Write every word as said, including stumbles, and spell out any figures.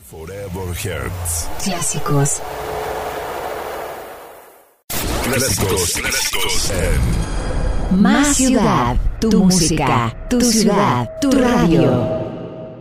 Forever Hearts. Clásicos. Clásicos, clásicos en Más ciudad, tu música, tu ciudad, tu radio.